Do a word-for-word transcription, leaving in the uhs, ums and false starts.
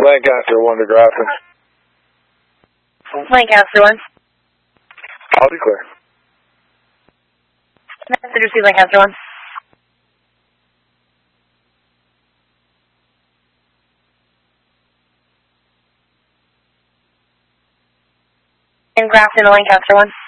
Lancaster one to Grafton. Lancaster one. I'll be clear. Message received, Lancaster one. In Grafton, Lancaster one.